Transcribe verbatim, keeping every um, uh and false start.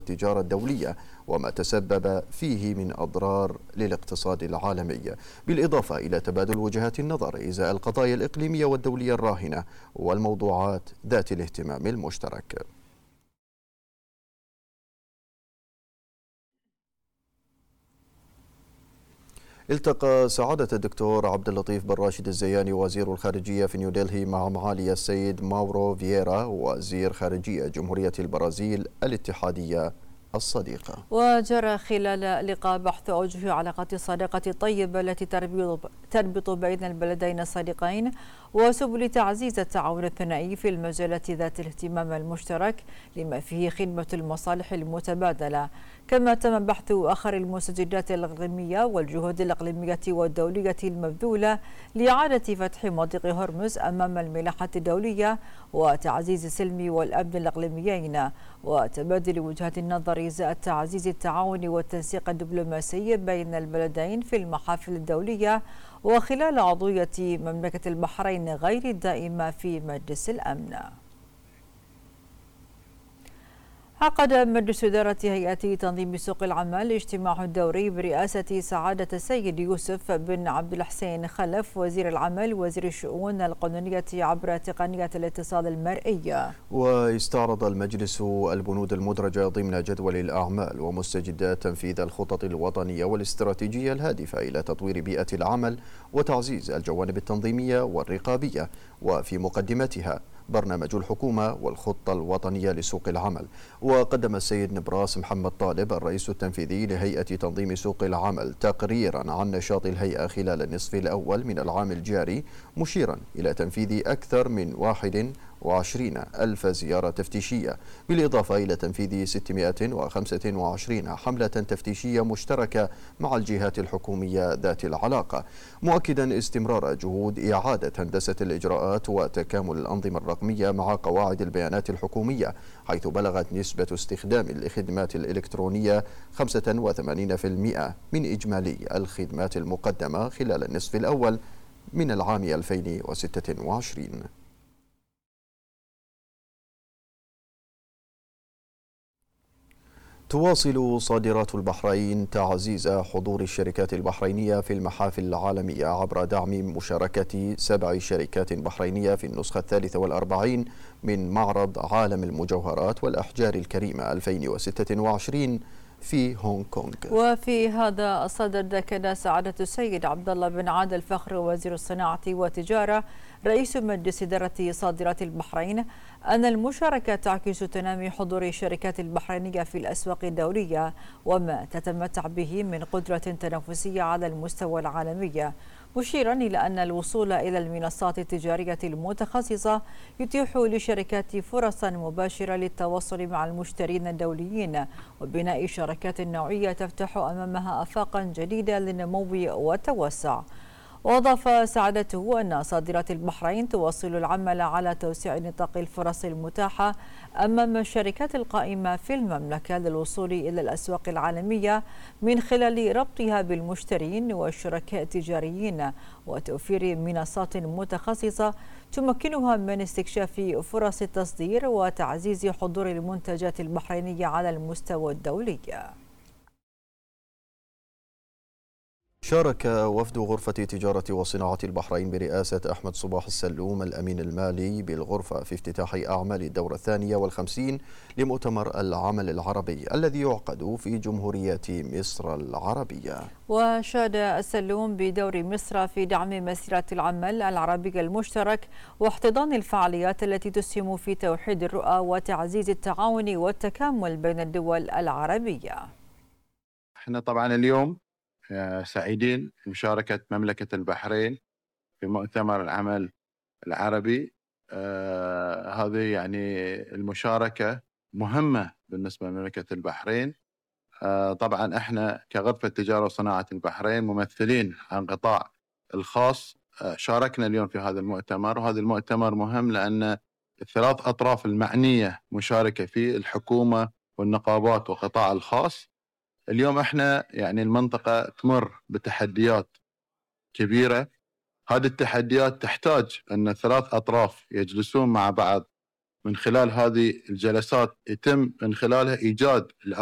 التجارة الدولية وما تسبب فيه من أضرار للاقتصاد العالمي، بالإضافة إلى تبادل وجهات النظر إزاء القضايا الإقليمية والدولية الراهنة والموضوعات ذات الاهتمام المشترك. التقى سعادة الدكتور عبد اللطيف بن راشد الزياني وزير الخارجية في نيودلهي مع معالي السيد ماورو فييرا وزير خارجية جمهورية البرازيل الاتحادية الصديقة. وجرى خلال اللقاء بحث أوجه علاقات الصداقة الطيبة التي تربط بين البلدين الصديقين وسبل تعزيز التعاون الثنائي في المجالات ذات الاهتمام المشترك لما فيه خدمة المصالح المتبادلة. كما تم بحث آخر المستجدات الإقليمية والجهود الإقليمية والدولية المبذولة لإعادة فتح مضيق هرمز أمام الملاحة الدولية وتعزيز السلم والأمن الإقليميين وتبادل وجهات النظر إزاء تعزيز التعاون والتنسيق الدبلوماسي بين البلدين في المحافل الدولية وخلال عضوية مملكة البحرين غير الدائمة في مجلس الأمن. عقد مجلس إدارة هيئة تنظيم سوق العمل اجتماع دوري برئاسة سعادة السيد يوسف بن عبد الحسين خلف وزير العمل وزير الشؤون القانونية عبر تقنية الاتصال المرئي. واستعرض المجلس البنود المدرجة ضمن جدول الأعمال ومستجدات تنفيذ الخطط الوطنية والاستراتيجية الهادفة إلى تطوير بيئة العمل وتعزيز الجوانب التنظيمية والرقابية، وفي مقدمتها برنامج الحكومة والخطة الوطنية لسوق العمل. وقدم السيد نبراس محمد طالب الرئيس التنفيذي لهيئة تنظيم سوق العمل تقريرا عن نشاط الهيئة خلال النصف الأول من العام الجاري، مشيرا إلى تنفيذ أكثر من واحد وعشرين ألف زيارة تفتيشية، بالإضافة إلى تنفيذ ستمائة وخمسة وعشرين حملة تفتيشية مشتركة مع الجهات الحكومية ذات العلاقة، مؤكدا استمرار جهود إعادة هندسة الإجراءات وتكامل الأنظمة الرقمية مع قواعد البيانات الحكومية، حيث بلغت نسبة استخدام الخدمات الإلكترونية خمسة وثمانين بالمئة من إجمالي الخدمات المقدمة خلال النصف الأول من العام ألفين وستة وعشرين. تواصل صادرات البحرين تعزيز حضور الشركات البحرينية في المحافل العالمية عبر دعم مشاركة سبع شركات بحرينية في النسخة الثالثة والأربعين من معرض عالم المجوهرات والأحجار الكريمة ألفين وستة وعشرين في هونغ كونغ. وفي هذا الصدد كان سعادة السيد عبد الله بن عادل الفخر وزير الصناعة والتجارة رئيس مجلس إدارة صادرات البحرين أن المشاركة تعكس تنامي حضور الشركات البحرينية في الأسواق الدولية وما تتمتع به من قدرة تنافسية على المستوى العالمي، مشيرا إلى أن الوصول إلى المنصات التجارية المتخصصة يتيح للشركات فرصا مباشرة للتواصل مع المشترين الدوليين وبناء شراكات نوعية تفتح أمامها آفاقا جديدة للنمو والتوسع. وأضاف سعادته أن صادرات البحرين تواصل العمل على توسيع نطاق الفرص المتاحة أمام الشركات القائمة في المملكة للوصول إلى الأسواق العالمية من خلال ربطها بالمشترين والشركاء التجاريين وتوفير منصات متخصصة تمكنها من استكشاف فرص التصدير وتعزيز حضور المنتجات البحرينية على المستوى الدولي. شارك وفد غرفة تجارة وصناعة البحرين برئاسة أحمد صباح السلوم الأمين المالي بالغرفة في افتتاح أعمال الدورة الثانية والخمسين لمؤتمر العمل العربي الذي يعقد في جمهورية مصر العربية. وشاد السلوم بدور مصر في دعم مسيرة العمل العربي المشترك واحتضان الفعاليات التي تسهم في توحيد الرؤى وتعزيز التعاون والتكامل بين الدول العربية. احنا طبعا اليوم سعيدين بمشاركة مملكة البحرين في مؤتمر العمل العربي. آه هذه يعني المشاركة مهمة بالنسبة لمملكة البحرين. آه طبعا احنا كغرفة تجارة وصناعة البحرين ممثلين عن قطاع الخاص، آه شاركنا اليوم في هذا المؤتمر، وهذا المؤتمر مهم لأن الثلاث أطراف المعنية مشاركة فيه، الحكومة والنقابات والقطاع الخاص. اليوم احنا يعني المنطقة تمر بتحديات كبيرة، هذه التحديات تحتاج أن ثلاث أطراف يجلسون مع بعض من خلال هذه الجلسات يتم من خلالها إيجاد